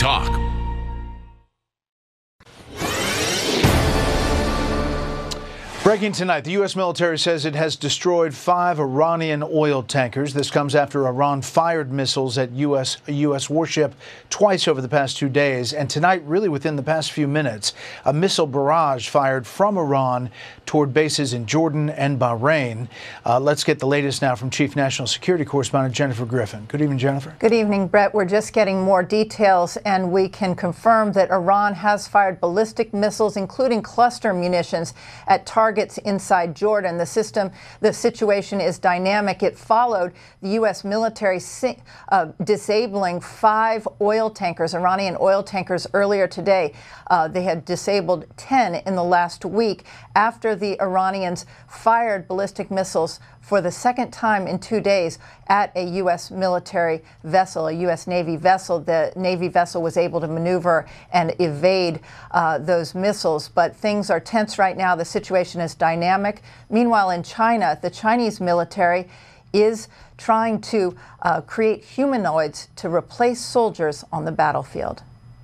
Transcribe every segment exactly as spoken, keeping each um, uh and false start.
Talk. Breaking tonight, the U S military says it has destroyed five Iranian oil tankers. This comes after Iran fired missiles at U S a U S warship twice over the past two days. And tonight, really within the past few minutes, a missile barrage fired from Iran toward bases in Jordan and Bahrain. Uh, let's get the latest now from Chief National Security Correspondent Jennifer Griffin. Good evening, Jennifer. Good evening, Brett. We're just getting more details, and we can confirm that Iran has fired ballistic missiles, including cluster munitions, at targets inside Jordan. The system, the situation is dynamic. It followed the U S military uh, disabling five oil tankers, Iranian oil tankers, earlier today. Uh, they had disabled ten in the last week after the Iranians fired ballistic missiles for the second time in two days at a U S military vessel, a U S Navy vessel. The Navy vessel was able to maneuver and evade uh, those missiles, but things are tense right now. The situation is dynamic. Meanwhile, in China, the Chinese military is trying to uh, create humanoids to replace soldiers on the battlefield.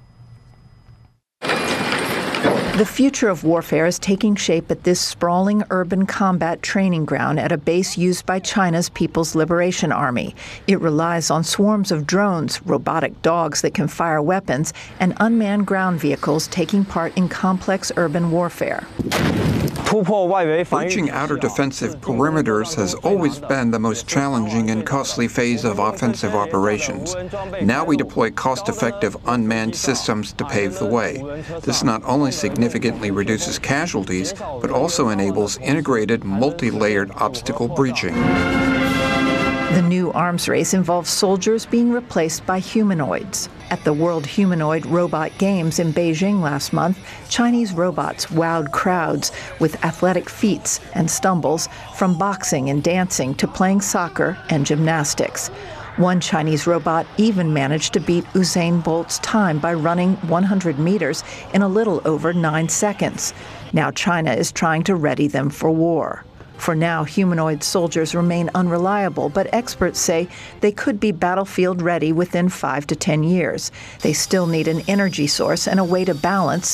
The future of warfare is taking shape at this sprawling urban combat training ground at a base used by China's People's Liberation Army. It relies on swarms of drones, robotic dogs that can fire weapons, and unmanned ground vehicles taking part in complex urban warfare. Breaching outer defensive perimeters has always been the most challenging and costly phase of offensive operations. Now we deploy cost-effective unmanned systems to pave the way. This not only significantly reduces casualties, but also enables integrated, multi-layered obstacle breaching. The new arms race involves soldiers being replaced by humanoids. At the World Humanoid Robot Games in Beijing last month, Chinese robots wowed crowds with athletic feats and stumbles, from boxing and dancing to playing soccer and gymnastics. One Chinese robot even managed to beat Usain Bolt's time by running one hundred meters in a little over nine seconds. Now China is trying to ready them for war. For now, humanoid soldiers remain unreliable, but experts say they could be battlefield ready within five to ten years. They still need an energy source and a way to balance